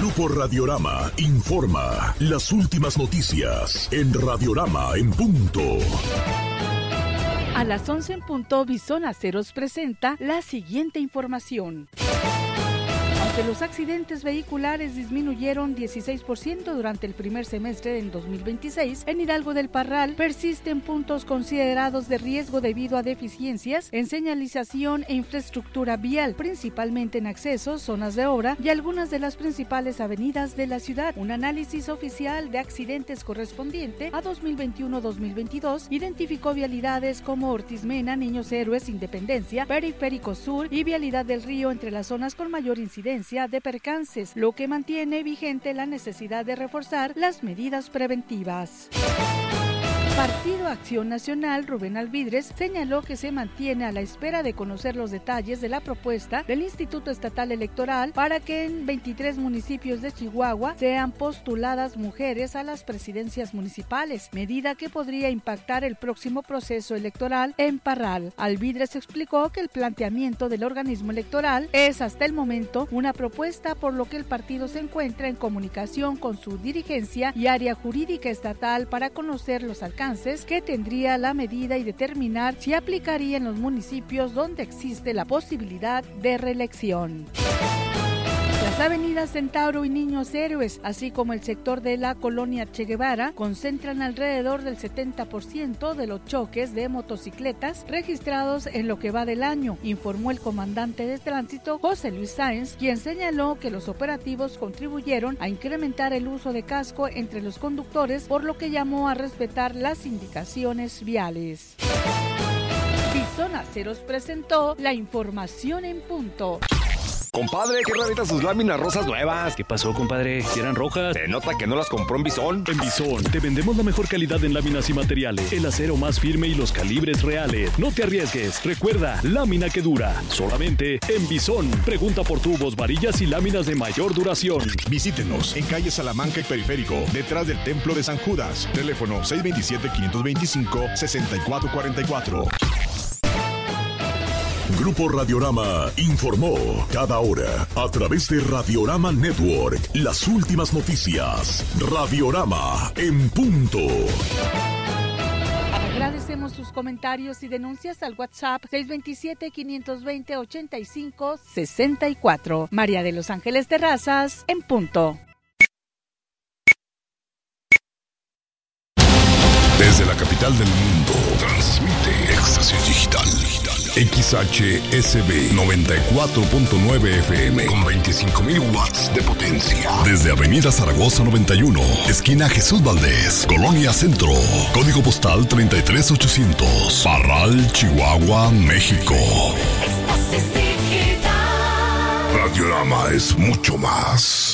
Grupo Radiorama informa las últimas noticias en Radiorama en punto. A las 11 en punto, Bison Aceros presenta la siguiente información. Aunque los accidentes vehiculares disminuyeron 16% durante el primer semestre del 2026, en Hidalgo del Parral persisten puntos considerados de riesgo debido a deficiencias en señalización e infraestructura vial, principalmente en accesos, zonas de obra y algunas de las principales avenidas de la ciudad. Un análisis oficial de accidentes correspondiente a 2021-2022 identificó vialidades como Ortiz Mena, Niños Héroes, Independencia, Periférico Sur y Vialidad del Río entre las zonas con mayor incidencia de percances, lo que mantiene vigente la necesidad de reforzar las medidas preventivas. Partido Acción Nacional, Rubén Alvidres, señaló que se mantiene a la espera de conocer los detalles de la propuesta del Instituto Estatal Electoral para que en 23 municipios de Chihuahua sean postuladas mujeres a las presidencias municipales, medida que podría impactar el próximo proceso electoral en Parral. Alvidres explicó que el planteamiento del organismo electoral es hasta el momento una propuesta, por lo que el partido se encuentra en comunicación con su dirigencia y área jurídica estatal para conocer los alcances que tendría la medida y determinar si aplicaría en los municipios donde existe la posibilidad de reelección. Las avenidas Centauro y Niños Héroes, así como el sector de la colonia Che Guevara, concentran alrededor del 70% de los choques de motocicletas registrados en lo que va del año, informó el comandante de tránsito José Luis Sáenz, quien señaló que los operativos contribuyeron a incrementar el uso de casco entre los conductores, por lo que llamó a respetar las indicaciones viales. Bison Aceros presentó la información en punto. Compadre, ¿qué rarita sus láminas rosas nuevas? ¿Qué pasó, compadre? ¿Que eran rojas? Se nota que no las compró en Bison. En Bison te vendemos la mejor calidad en láminas y materiales, el acero más firme y los calibres reales. No te arriesgues. Recuerda, lámina que dura. Solamente en Bison. Pregunta por tubos, varillas y láminas de mayor duración. Visítenos en calle Salamanca y Periférico, detrás del Templo de San Judas. Teléfono 627-525-6444. Grupo Radiorama informó cada hora a través de Radiorama Network las últimas noticias. Radiorama en punto. Agradecemos sus comentarios y denuncias al WhatsApp 627-520-8564. María de los Ángeles Terrazas en punto. Desde la capital del mundo, transmite Éxtasis Digital. XHSB 94.9 FM con 25,000 watts de potencia. Desde Avenida Zaragoza 91, esquina Jesús Valdés, Colonia Centro. Código postal 33800. Parral, Chihuahua, México. Radiorama es mucho más.